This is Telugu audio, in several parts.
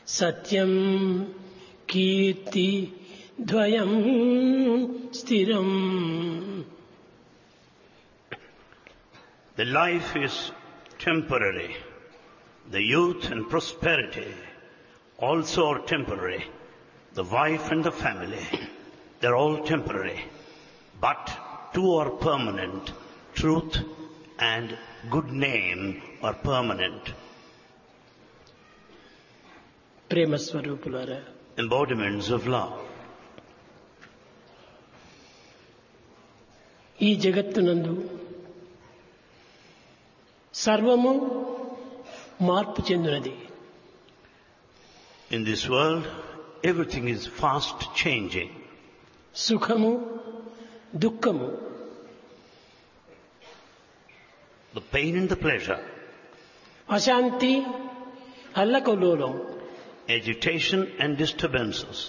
సత్యం కీర్తి ద్వయం స్థిరం. The life is temporary. The youth and prosperity also are temporary. The wife and the family, they're all temporary. But two are permanent. Truth and good name are permanent. ప్రేమ స్వరూపులారా, Embodiments of love. ఈ జగత్తునందు సర్వము మార్పు చెందినది. In this world, everything is fast changing. సుఖము దుఃఖము, The pain and the pleasure, అశాంతి అల్లకల్లోలం, agitation and disturbances,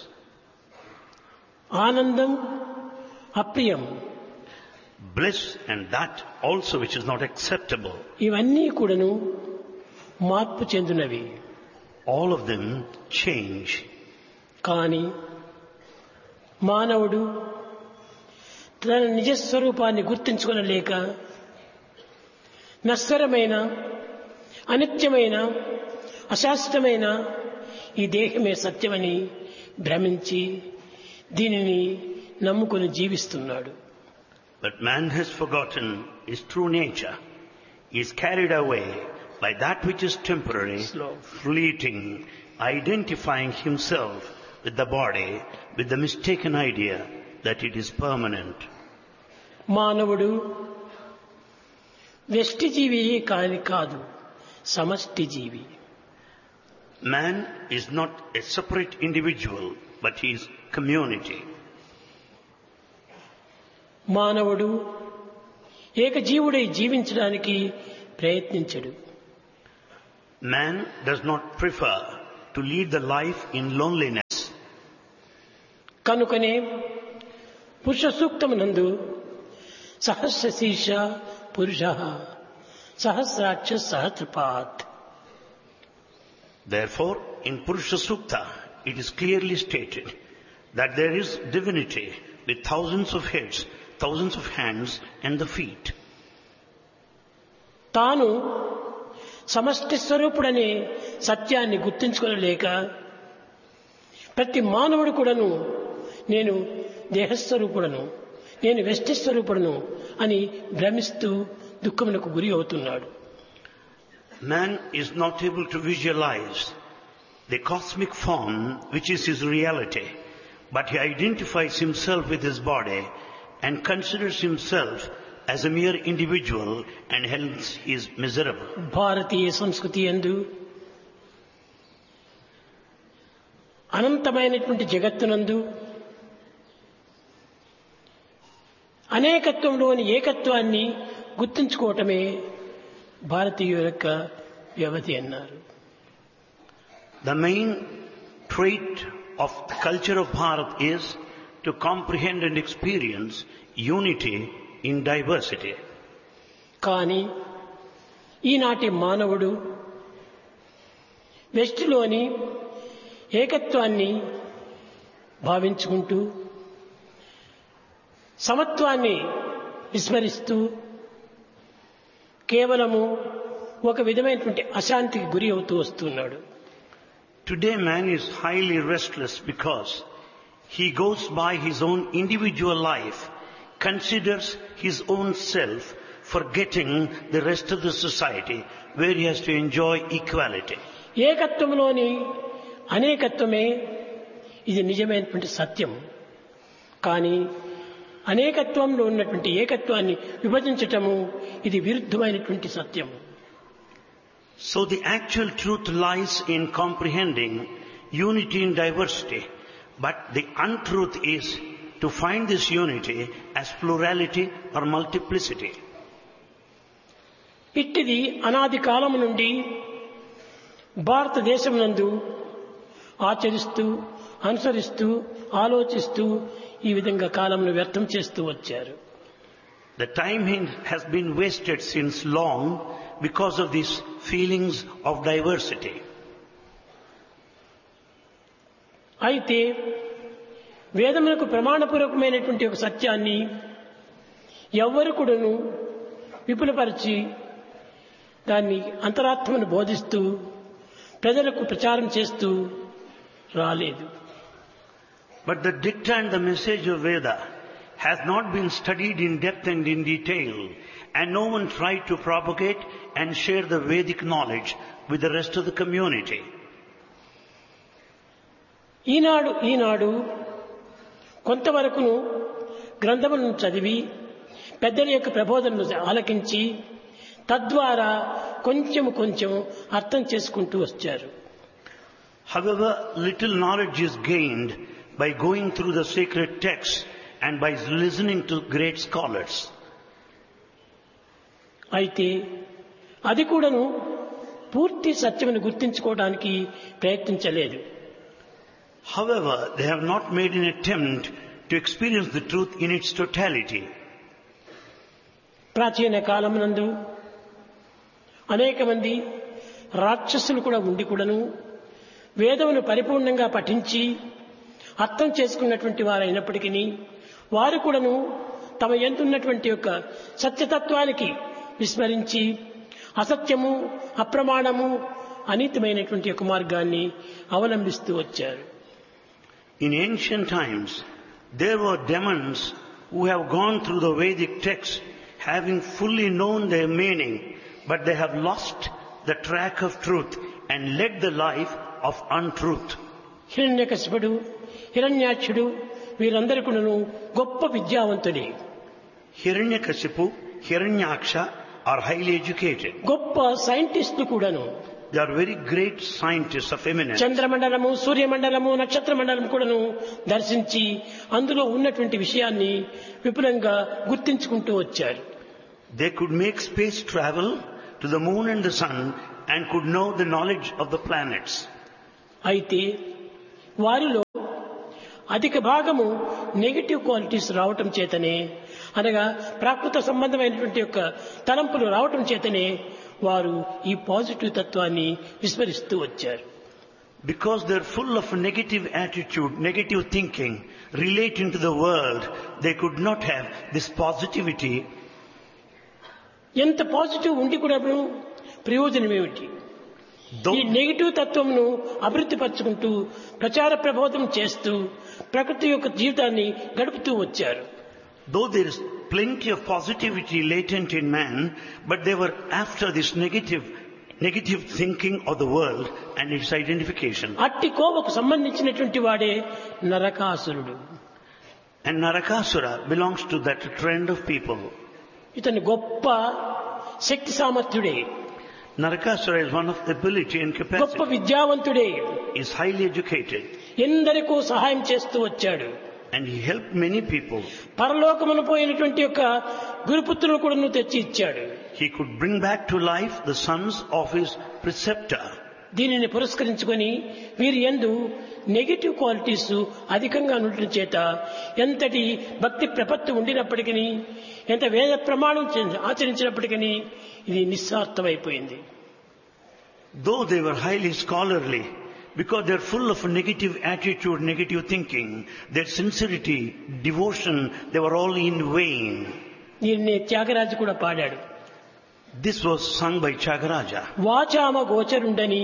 ఆనందం అప్రియం, bliss and that also which is not acceptable. ఇవన్నీ కూడాను మార్పు చెందినవి. All of them change. కానీ మానవుడు తన నిజస్వరూపాన్ని గుర్తించుకొనలేక నశ్వరమైన, అనిత్యమైన, అశాశ్వతమైన ఈ దేహమే సత్యమని భ్రమించి దీనిని నమ్ముకొని జీవిస్తున్నాడు. But man has forgotten his true nature. He is carried away by that which is temporary, Slow. fleeting, identifying himself with the body, with the mistaken idea that it is permanent. మానవుడు వ్యష్టి జీవి కాదు, సమష్టి జీవి. Man is not a separate individual, but he is community. మానవుడు ఏకజీవుడై జీవించడానికి ప్రయత్నించడు. Man does not prefer to lead the life in loneliness. కనుకనే పురుష సూక్తమునందు సహస్ర శీర్ష పురుష సహస్రాక్ష సహస్రపాత్. Therefore, in Purusha Sukta, it is clearly stated that there is divinity with thousands of heads, thousands of hands and the feet. తాను సమష్టి స్వరూపుడనే సత్యాన్ని గుర్తించుకోలేక ప్రతి మానవుడు కూడాను నేను దేహస్వరూపుడను, నేను వ్యష్టి స్వరూపుడను అని భ్రమిస్తూ దుఃఖమునకు గురి అవుతున్నాడు. Man is not able to visualize the cosmic form which is his reality, but he identifies himself with his body and considers himself as a mere individual and hence he is miserable. భారతీయ సంస్కృతి యందు అనంతమైనటువంటి జగత్తునందు అనేకత్వంలోని ఏకత్వాన్ని గుర్తించుకోవటమే భారతీయుల యొక్క వ్యవధి అన్నారు. The main trait of the culture of Bharat is to comprehend and experience unity in diversity. కానీ ఈనాటి మానవుడు వెస్టిలోని ఏకత్వాన్ని భావించుకుంటూ సమత్వాన్ని విస్మరిస్తూ కేవలము ఒక విధమైనటువంటి అశాంతికి గురి అవుతూ వస్తున్నాడు. Today man is highly restless because he goes by his own individual life, considers his own self, forgetting the rest of the society where he has to enjoy equality. ఏకత్వంలోని అనేకత్వమే ఇది నిజమైనటువంటి సత్యం. కానీ అనేకత్వంలో ఉన్నటువంటి ఏకత్వాన్ని విభజించటము ఇది విరుద్ధమైనటువంటి సత్యం. So the actual truth lies in comprehending unity in diversity, but the untruth is to find this unity as plurality or multiplicity. ఇట్టిది అనాది కాలము నుండి భారతదేశం నందు ఆచరిస్తూ, అనుసరిస్తూ, ఆలోచిస్తూ ఈ విధంగా కాలంను వ్యర్థం చేస్తూ వచ్చారు. The time has been wasted since long because of these feelings of diversity. అయితే వేదములకు ప్రమాణపూర్వకమైనటువంటి ఒక సత్యాన్ని ఎవ్వరు కూడాను విపులపరిచి దాన్ని అంతరాత్మను బోధిస్తూ ప్రజలకు ప్రచారం చేస్తూ రాలేదు. But the dicta and the message of Veda has not been studied in depth and in detail, and no one tried to propagate and share the Vedic knowledge with the rest of the community. ఈనాడు కొంతవరకును గ్రంథములను చదివి పెద్దల యొక్క ప్రబోధనలు ఆలకించి తద్వారా కొంచెం అర్థం చేసుకుంటూ వచ్చారు. However, little knowledge is gained by going through the sacred texts and by listening to great scholars. అయితే అది కూడాను పూర్తి సత్యమును గుర్తించుకోవడానికి ప్రయత్నించలేదు. However, they have not made an attempt to experience the truth in its totality. ప్రాచీన కాలమునందు అనేక మంది రాక్షసులు కూడా ఉండి కూడాను వేదమును పరిపూర్ణంగా పఠించి అర్థం చేసుకున్నటువంటి వారైనప్పటికీ వారు కూడాను తమ యందున్నటువంటి యొక్క సత్యతత్వానికి విస్మరించి అసత్యము, అప్రమాణము, అనితమైనటువంటి యొక్క మార్గాన్ని అవలంబిస్తూ వచ్చారు. In ancient times, there were demons who have gone through the Vedic texts having fully known their meaning, but they have lost the track of truth and led the life of untruth. హిరణ్యకశిపుడు, హిరణ్యాక్షుడు వీరందరూ కూడాను గొప్ప విద్యావంతుడే. Hiranyakasipu, Hiranyaksha are highly educated. గొప్ప సైంటిస్టులు కూడాను. They are very great scientists of eminence. చంద్రమండలము, సూర్యమండలము, నక్షత్ర మండలం కూడాను దర్శించి అందులో ఉన్నటువంటి విషయాన్ని విపులంగా గుర్తించుకుంటూ వచ్చారు. They could make space travel to the moon and the sun and could know the knowledge of the planets. అయితే వారిలో అధిక భాగము నెగటివ్ క్వాలిటీస్ రావటం చేతనే, అనగా ప్రాకృత సంబంధమైనటువంటి యొక్క తలంపులు రావటం చేతనే వారు ఈ పాజిటివ్ తత్వాన్ని విస్మరిస్తూ వచ్చారు. Because they're full of negative attitude, negative thinking relating to the world, they could not have this positivity. ఎంత పాజిటివ్ ఉండి కూడా ప్రయోజనం ఏమిటి? ఈ నెగిటివ్ తత్వమును అభివృద్ధి పరుచుకుంటూ ప్రచార ప్రబోధం చేస్తూ ప్రకృతి యొక్క జీవితాన్ని గడుపుతూ వచ్చారు. Though there is plenty of positivity latent in man, but they were after this negative thinking of the world and its identification. అట్టి కోవకు సంబంధించినటువంటి వాడే నరకాసురుడు. And Narakasura belongs to that trend of people. ఇతను గొప్ప శక్తి సామర్థ్యుడే, Narakasura is one of the ability and గొప్ప capacity. విద్యావంతుడే, Is highly educated ఎందరికో సహాయం చేస్తూ వచ్చాడు. and he helped many people. పరలోకమును పోయినటువంటి యొక్క గురుపుత్రులు కూడా తెచ్చి ఇచ్చాడు. He could bring back to life the sons of his preceptor. దీనిని పురస్కరించుకొని వీరి యందు నెగటివ్ క్వాలిటీస్ అధికంగా ఉండటం చేత ఎంతటి భక్తి ప్రపత్తి ఉండినప్పటికీ, ఎంత వేద ప్రమాణం ఆచరించినప్పటికీ ఇది నిస్సార్థమైపోయింది. Though they were highly scholarly, because they are full of negative attitude, negative thinking, their sincerity, devotion, they were all in vain. దీన్ని త్యాగరాజు కూడా పాడాడు. This was sung by Tyagaraja. వాచామ గోచరుండని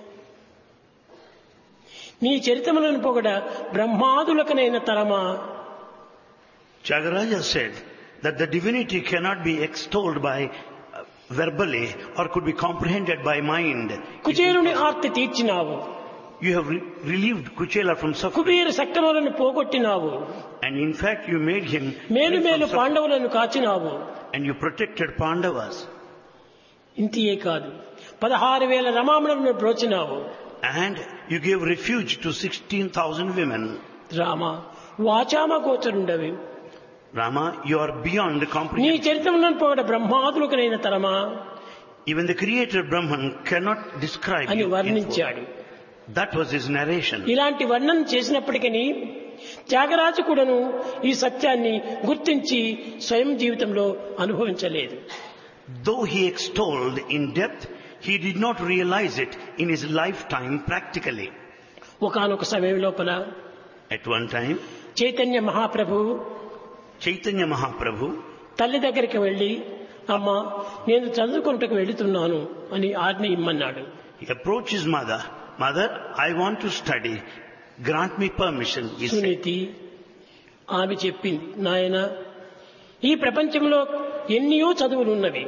నీ చరితములను పొగడ బ్రహ్మాదులకనైన తరమా. Tyagaraja said that the divinity cannot be extolled by verbally or could be comprehended by mind. కుచేరుని Aarti తీర్చినావు, You have relieved Kuchela from suffering. Kubera సక్రమలను పోగొట్టినావు, And in fact you made him మేలు free మేలు from suffering. పాండవులను కాచినావు. And you protected Pandavas. ఇంతియే కాదు, 16,000 రమామణులను బ్రోచినావు. And you gave refuge to 16,000 women. Rama వాచామ గోచరుండవి, Rama, you are beyond the నీ comprehension. చరిత్రములను పొగడ బ్రహ్మాదులకనైన తరమా Even the creator Brahman cannot describe అని you. in full. వర్ణించాడు. That was his narration. ఇలాంటి వర్ణన చేసినప్పటికీ త్యాగరాజు కూడాను ఈ సత్యాన్ని గుర్తించి స్వయం జీవితంలో అనుభవించలేదు. Though he extolled in depth, he did not realize it in his lifetime practically. ఒకానొక సమయం లోపల At one time, Chaitanya Mahaprabhu Chaitanya Mahaprabhu తల్లి దగ్గరికి వెళ్లి, అమ్మ నేను చదువుకుంటకు వెళుతున్నాను అని ఆజ్ఞ ఇమ్మన్నాడు. he approached his mother. Mother, I want to study. Grant me permission. He said. Suniti ఆమె చెప్పింది, నాయన ఈ ప్రపంచంలో ఎన్నో చదువులు ఉన్నవి.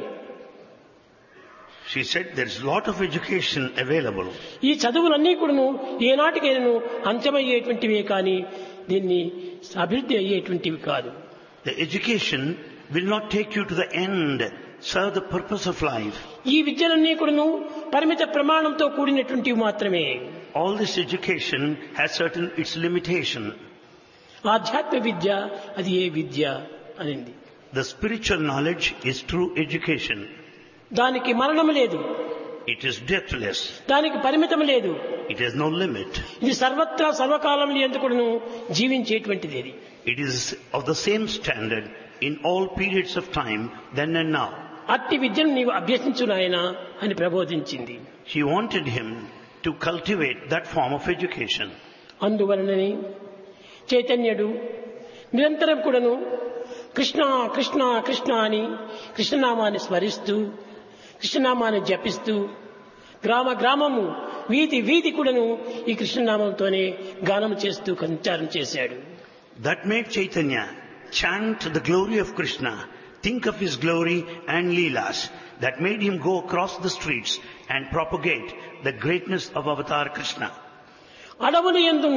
She said there's a lot of education available. ఈ చదువులన్నీ కూడాను ఏనాటికైనా అంతమయ్యేటువంటివే కానీ దీన్ని అభివృద్ధి అయ్యేటువంటివి కాదు. The education will not take you to the end, serve the purpose of life. ఈ విద్యలన్నీ కూడాను పరిమిత ప్రమాణంతో కూడినటువంటివి మాత్రమే. All this education has certain its limitation. ఆధ్యాత్మ విద్య అది ఏ విద్య అనింది. The spiritual knowledge is true education. దానికి మరణం లేదు, It is deathless. దానికి పరిమితం లేదు. It has no limit. ఇది సర్వత్రా సర్వకాలంలో ఎందుకును జీవించేటువంటిది. ఇది It is of the same standard in all periods of time, then and now. అట్టి విద్యను నీవు అభ్యసించు నాయనా అని ప్రబోధించింది. She wanted him to cultivate that form of education. అందువలనని చైతన్యుడు నిరంతరం కూడాను కృష్ణ కృష్ణ కృష్ణ అని కృష్ణనామాన్ని స్మరిస్తూ కృష్ణనామాన్ని జపిస్తూ గ్రామ గ్రామము వీధి వీధి కూడాను ఈ కృష్ణనామంతోనే గానం చేస్తూ సంచారం చేశాడు. That made Chaitanya chant the glory of Krishna, think of his glory and leelas. That made him go across the streets and propagate the greatness of Avatar Krishna. అడవులు ఎందున్న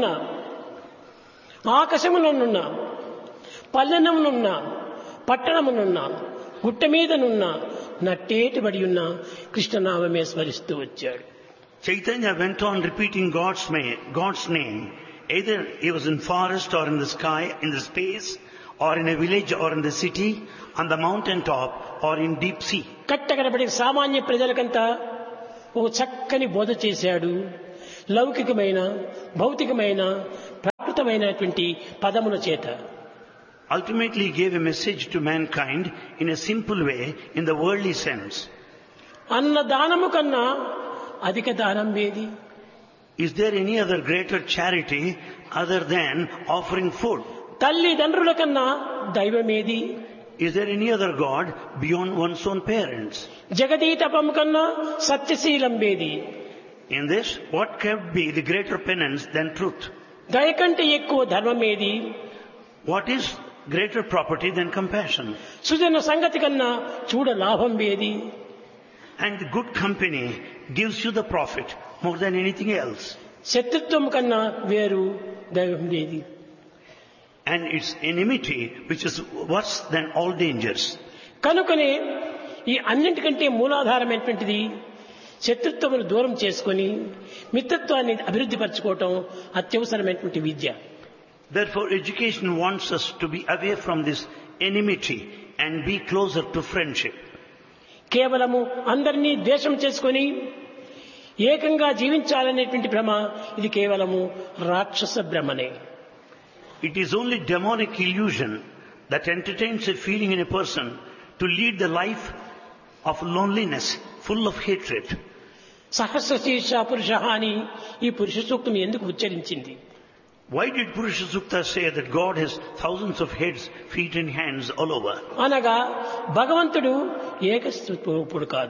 ఆకాశములోనున్న పల్లెనమునున్న పట్టణమునున్న గుట్ట మీదనున్న నట్టేటబడి ఉన్న కృష్ణనామమే స్మరిస్తూ వచ్చాడు. Chaitanya went on repeating God's name. Either he was in forest or in the sky, in the space, or in a village or in the city, on the mountain top or in deep sea. కట్టకడబడి సామాన్య ప్రజలకంతా ఒక చక్కని బోధ చేశాడు. లౌకికమైన భౌతికమైన ప్రాకృతమైనటువంటి పదముల చేత Ultimately he gave a message to mankind in a simple way, in the worldly sense. అన్న దానము కన్నా అధిక దానం ఏది? Is there any other greater charity other than offering food? తల్లిదండ్రుల కన్నా దైవమేది? Is there any other God beyond one's own parents? జగదీతపం కన్నా సత్యశీలం ఏది? In this, what can be the greater penance than truth? దయ కంటే ఎక్కువ ధర్మం ఏది? What is greater property than compassion? సుజన సంగతి కన్నా చూడ లాభం ఏది? And good company gives you the profit more than anything else. శత్రుత్వం కన్నా వేరు దైవం ఏది? And it's enmity which is worse than all dangers. కనుకనే ఈ అన్నింటికంటే మూలాధారమైనటువంటిది శత్రుత్వమును దూరం చేసుకొని మిత్రత్వాన్ని అభివృద్ధి పరచుకోవటం అత్యవసరమైనటువంటి విద్య. Therefore, education wants us to be away from this enmity and be closer to friendship. కేవలము అందరినీ ద్వేషం చేసుకొని ఏకంగా జీవించాలనేటువంటి భ్రమ ఇది కేవలము రాక్షస భ్రమనే. It is only demonic illusion that entertains a feeling in a person to lead the life of loneliness, full of hatred. సహస్ర శీర్ష పురుష అని ఈ పురుష సూక్తం ఎందుకు ఉచ్చరించింది? Why did Purusha Sukta say that God has thousands of heads, feet and hands all over? అనగా భగవంతుడు ఏకస్వరూపుడు కాదు,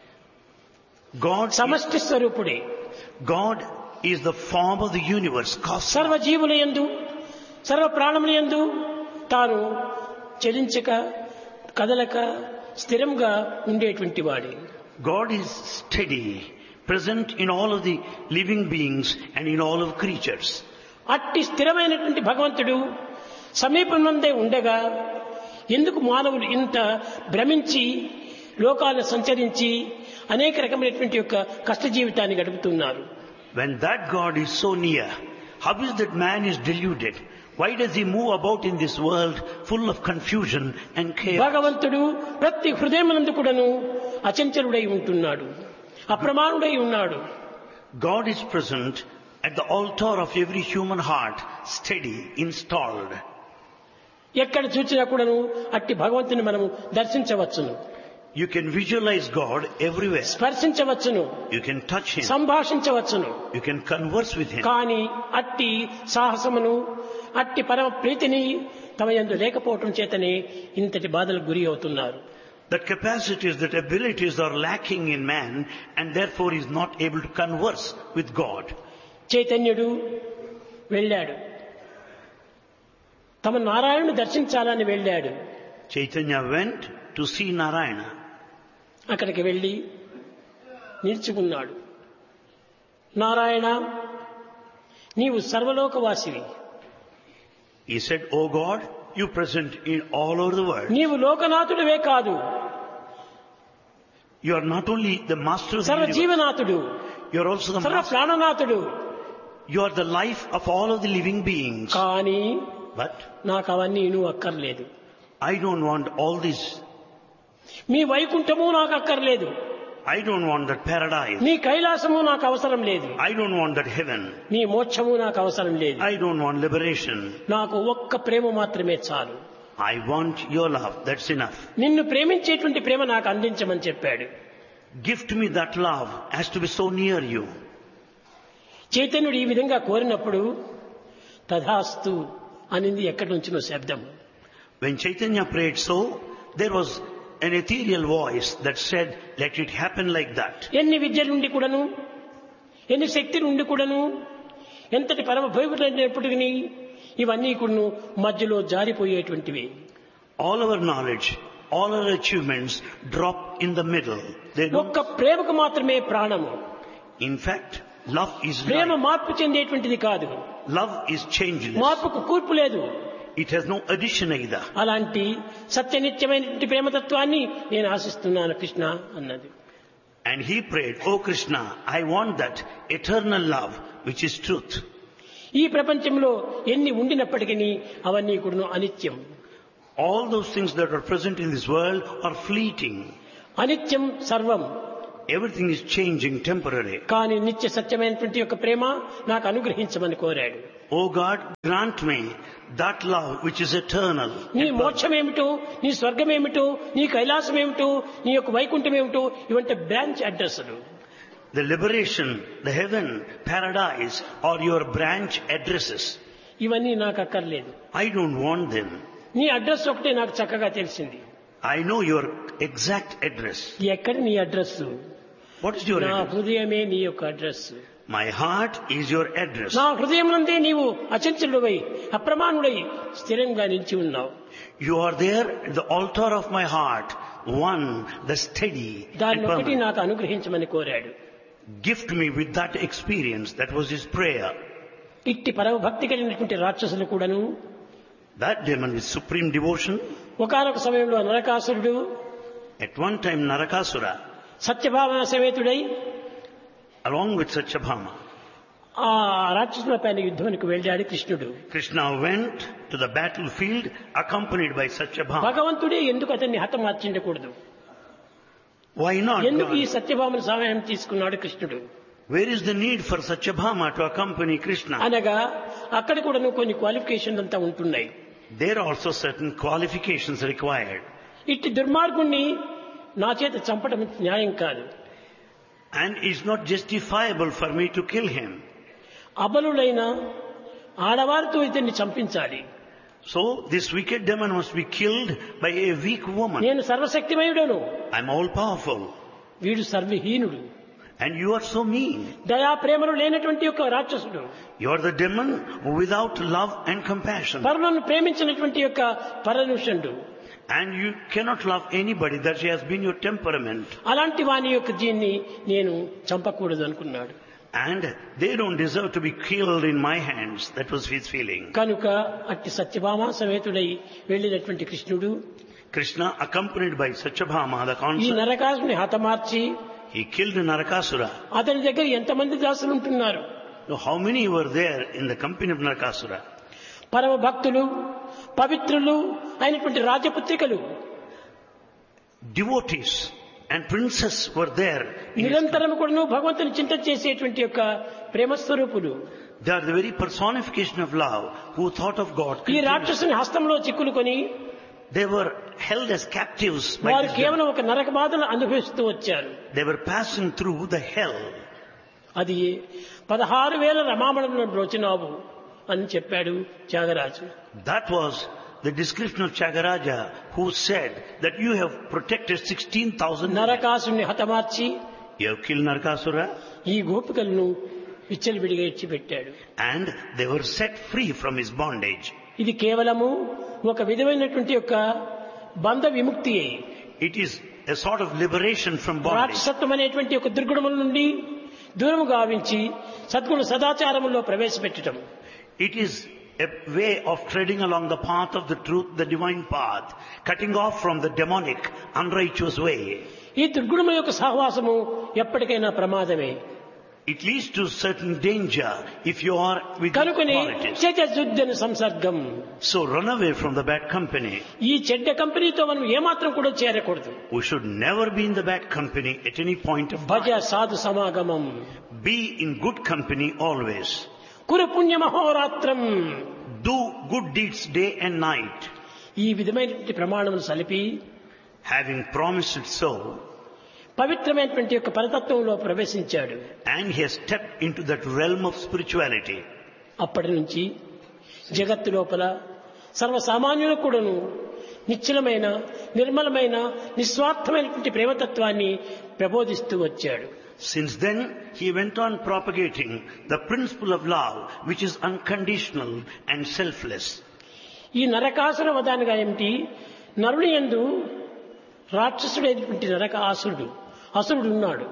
సమష్టి స్వరూపుడే. God is the form of the universe, cosmos. సర్వజీవుల యందు సర్వ ప్రాణముల యందు తాను చలించక కదలక స్థిరంగా ఉండేటువంటి వాడే. God is steady, present in all of the living beings and in all of creatures. అట్టి స్థిరమైనటువంటి భగవంతుడు సమీపంలోనే ఉండగా ఎందుకు మానవులు ఇంత భ్రమించి లోకాలను సంచరించి అనేక రకమైనటువంటి యొక్క కష్ట జీవితాన్ని గడుపుతున్నారు? When that God is so near, how is that man is deluded? Why does he move about in this world full of confusion and chaos? భగవంతుడు ప్రతి హృదయమునందు కూడాను అచంచలుడై ఉంటున్నాడు, అప్రమాణుడై ఉన్నాడు. God is present at the altar of every human heart, steady, installed. ఎక్కడ చూచినా కూడాను అట్టి భగవంతుని మనము దర్శించవచ్చును. You can visualize God everywhere. స్పర్శించవచ్చును, You can touch Him. సంభాషించవచ్చును. You can converse with Him. కానీ అట్టి సాహసమును, అట్టి పరమ ప్రీతిని తమ యందు లేకపోవటం చేతనే ఇంతటి బాధలకు గురి అవుతున్నారు. That capacities, that abilities are lacking in man, and therefore he is not able to converse with God. చైతన్యుడు వెళ్ళాడు, తమ నారాయణుని దర్శించాలని వెళ్ళాడు. Chaitanya went to see Narayana. అక్కడికి వెళ్ళి నిల్చుకున్నాడు. నారాయణ, నీవు సర్వలోకవాసివి. He said, "O God, you present in all over the world. నీవు లోకనాథుడివే కాదు, You are not only the master of the universe, సర్వజీవనాథుడు, you are also the సర్వ master. ప్రాణనాథుడు. You are the life of all of the living beings. కానీ But నాకు అవన్నీ నువ్వు అక్కర్లేదు. I don't want all this. మీ వైకుంఠము నాకు అక్కర్లేదు, I don't want that paradise. నీ కైలాసము నాకు అవసరం లేదు, I don't want that heaven. నీ మోక్షము నాకు అవసరం లేదు. I don't want liberation. నాకు ఒక్క ప్రేమ మాత్రమే చాలు. I want your love. That's enough. నిన్ను ప్రేమించేటువంటి ప్రేమ నాకు అందించమని చెప్పాడు. Gift me that love has to be so near you." చైతన్యుడు ఈ విధంగా కోరినప్పుడు తథాస్తు అనింది ఎక్కడి నుంచినో శబ్దం. When Chaitanya prayed so, there was an ethereal voice that said, "Let it happen like that." ఎన్ని విద్యలుండి కూడాను, ఎన్ని శక్తి నుండి కూడాను, ఎంతటి పరమ భయపడినప్పటికీ ఇవన్నీ కూడాను మధ్యలో జారిపోయేటువంటివి. All our knowledge, all our achievements drop in the middle. They ఒక్క don't. ప్రేమకు మాత్రమే ప్రాణము. In fact, love is Prema life. మార్పు చెందేటువంటిది కాదు, Love is changeless. మార్పుకు కూర్పు లేదు. It has no addition either. అలాంటి సత్యనిత్యమైనటువంటి ప్రేమతత్వాన్ని నేను ఆశిస్తున్నాను కృష్ణ అన్నది. And he prayed, "Oh Krishna, I want that eternal love which is truth." ఈ ప్రపంచంలో ఎన్ని ఉండినప్పటికీ అవన్నీ కూడా అనిత్యం. All those things that are present in this world are fleeting. అనిత్యం సర్వం. Everything is changing, temporary. కానీ నిత్య సత్యమైనటువంటి యొక్క ప్రేమ నాకు అనుగ్రహించమని కోరాడు. "Oh God, grant me that love which is eternal." నీ మోక్షం ఏమిటో, నీ స్వర్గం ఏమిటో, నీ కైలాసం ఏమిటో, నీ యొక్క వైకుంఠం ఏమిటో ఇవంటే బ్రాంచ్ అడ్రస్లు. The liberation, the heaven, paradise are your branch addresses. ఇవన్నీ నాకు అక్కర్లేదు. I don't want them. నీ అడ్రస్ ఒకటే నాకు చక్కగా తెలిసింది. I know your exact address. ఎక్కడి నీ అడ్రస్? What is your నా address? హృదయమే నీ యొక్క address. My heart is your address. నా హృదయం నందే నీవు అచంచలుడై అప్రమాణుడై స్థిరంగా నిలిచి ఉన్నావు. You are there at the altar of my heart, one, the steady and దాన్ని ఒకటి permanent. నాకు అనుగ్రహించమని కోరాడు. Gift me with that experience. That was his prayer. ఇట్టి పరమ భక్తి కలిగినటువంటి రాక్షసులు కూడాను That demon with supreme devotion, ఒకానొక సమయంలో నరకాసురుడు at one time Narakasura, Satyabhama సమేతుడై along with Satyabhama, ఆ రాక్షసుల పైన యుద్ధానికి వెళ్ళాడు కృష్ణుడు. Krishna went to the battlefield accompanied by Satyabhama. భగవంతుడే ఎందుకు అతన్ని హతమార్చిండకూడదు? Why not? ఎందుకు ఈ God? సత్యభామను సహాయం తీసుకున్నాడు కృష్ణుడు? Where is the need for Satyabhama to accompany Krishna? అనగా అక్కడ కూడా కొన్ని క్వాలిఫికేషన్లు అంతా ఉంటున్నాయి. There are also certain qualifications required. ఇట్టి దుర్మార్గుణ్ణి నా చేత చంపడం న్యాయం కాదు. And it's not justifiable for me to kill him. అబలులైన ఆడవారితో ఇతన్ని చంపించాలి. So this wicked demon must be killed by a weak woman. నేను సర్వశక్తిమయుడను, I'm all powerful. వీడు సర్వహీనుడు, And you are so mean. దయా ప్రేమలు లేనటువంటి ఒక రాక్షసుడు, You are the demon without love and compassion. పరులను ప్రేమించినటువంటి యొక్క పరనుషుడు. And you cannot love anybody. That has been your temperament. అలాంటి వాని యొక్క దీన్ని నేను చంపకూడదు అనుకున్నాడు. And they don't deserve to be killed in my hands. That was his feeling. కనుక అట్టి సత్యభామ సమేతుడై వెళ్ళినటువంటి కృష్ణుడు Krishna, accompanied by Satyabhama, the ఈ consort, నరకాసుని హతమార్చి he killed Narakasura. అతని దగ్గర ఎంతమంది దాసులు ఉంటున్నారు? Now, how many were there in the company of Narakasura? పరమ భక్తులు, పవిత్రులు అయినటువంటి రాజపుత్రికలు, Devotees and princes were there. నిరంతరం కూడా భగవంతుని చింత చేసేటువంటి యొక్క ప్రేమస్వరూపులు. They are the very personification of love who thought of God. ఈ రాక్షసుని హస్తంలో చిక్కులుకొని They were held as captives by వారు this కేవలం ఒక నరక బాధను అనుభవిస్తూ వచ్చారు. They were passing through the hell. అది 16,000 రమామణులను బ్రోచినావు అని చెప్పాడు Tyagaraju. That was the description of Tyagaraja, who said that you have protected 16,000. నరకాసుని హతమార్చి You have killed Narakasura, ఈ గోపికలను విచ్చలవిడిగా ఇచ్చిపెట్టాడు. and they were set free from his bondage. ఇది కేవలము ఒక విధమైనటువంటి యొక్క బంధ విముక్తి. It is a sort of liberation from bondage. రాక్షసత్వం అనేటువంటి ఒక దుర్గుణముల నుండి దూరము గావించి సద్గుణ సదాచారములో ప్రవేశపెట్టడం. It is a way of treading along the path of the truth, the divine path, cutting off from the demonic, unrighteous way. ఈ దుర్గుణముల యొక్క సహవాసము ఎప్పటికైనా ప్రమాదమే. It leads to certain danger if you are with కనుకొని qualities. చెడ్డ సంసర్గం. So run away from the bad company. ఈ చెడ్డ కంపెనీతో మనం ఏమాత్రం కూడా చేరకూడదు. We should never be in the bad company at any point of Bhaja time. సాధు సమాగమం. Be in good company always. Kuru పుణ్యమహోరాత్రం. Do good deeds day and night. ఈ విధమైనటువంటి ప్రమాణములు సలిపి Having promised it so, పవిత్రమైనటువంటి యొక్క పరతత్వంలో ప్రవేశించాడు. and he has stepped into that realm of spirituality. అప్పటి నుంచి జగత్తు లోపల సర్వసామాన్యులకు కూడాను నిశ్చలమైన నిర్మలమైన నిస్వార్థమైనటువంటి ప్రేమతత్వాన్ని ప్రబోధిస్తూ వచ్చాడు. Since then, he went on propagating the principle of love, which is unconditional and selfless. ఈ నరకాసుర వదానగా ఏమిటి? నరుని యందు రాక్షసుడైనటువంటి నరకాసురుడు అసురుడు ఉన్నాడు.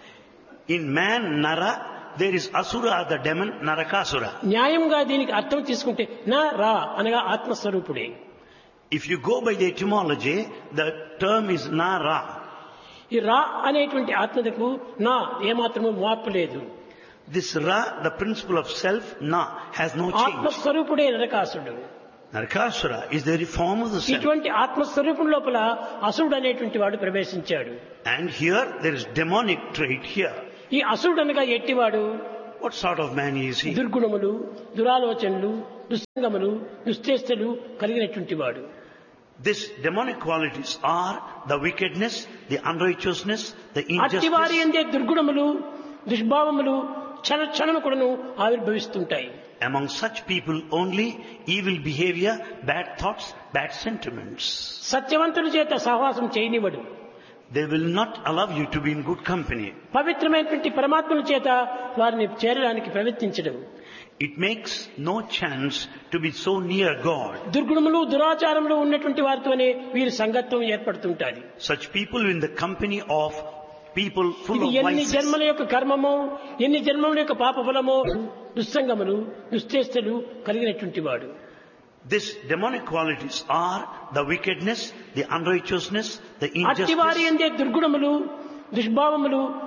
In man, Nara, there is Asura, the demon, Narakasura. న్యాయంగా దీనికి అర్థం తీసుకుంటే నా రా అనగా ఆత్మస్వరూపుడే. If you go by the etymology, the term is Nara. ఈ రా అనేటువంటి ఆత్మకు నా ఏమాత్రము మార్పు లేదు. This Ra, the principle of self, Na, has no change. ఆత్మస్వరూపుడే నరకాసురుడు. Narakasura is the very form of the self. ఇటువంటి ఆత్మస్వరూపం లోపల అసురుడు అనేటువంటి వాడు ప్రవేశించాడు. And here, there is demonic trait here. ఈ అసురుడు అనగా ఎట్టివాడు? What sort of man is he? దుర్గుణములు, దురాలోచనలు, దుస్సంగములు, దుశ్చేష్టలు కలిగినటువంటి వాడు. These demonic qualities are the wickedness, the unrighteousness, the అట్టివారి injustice. అందే దుర్గుణములు, దుష్భావములు క్షణక్షణము కూడాను ఆవిర్భవిస్తుంటాయి. Among such people only evil behavior, bad thoughts, bad sentiments. సత్యవంతుల చేత సహవాసం చేయనివ్వడు. They will not allow you to be in good company. పవిత్రమైనటువంటి పరమాత్మల చేత వారిని చేరడానికి ప్రయత్నించడం. It makes no chance to be so near God. దుర్గుణములు దురాచారములు ఉన్నటువంటి వారితోనే వీరి సంగత్వం ఏర్పడుతుంటాది. Such people in the company of people full ఇది of ఎన్ని vices. జన్మల యొక్క కర్మమో, ఎన్ని జన్మల యొక్క పాప ఫలమో, దుస్సంగములు, దుశ్చేష్టలు కలిగినటువంటి వాడు. These demonic qualities are the wickedness, the unrighteousness, the అట్టివారి injustice. అందే దుర్గుణములు, దుష్భావములు